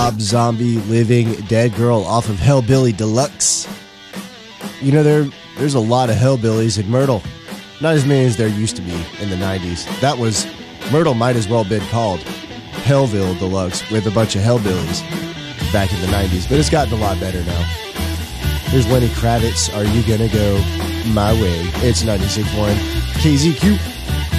Rob Zombie Living Dead Girl off of Hellbilly Deluxe. You know, there's a lot of Hellbillies in Myrtle. Not as many as there used to be in the 90s. Myrtle might as well have been called Hellville Deluxe with a bunch of Hellbillies back in the 90s, but it's gotten a lot better now. Here's Lenny Kravitz, Are You Gonna Go My Way? It's 96.1 KZQ.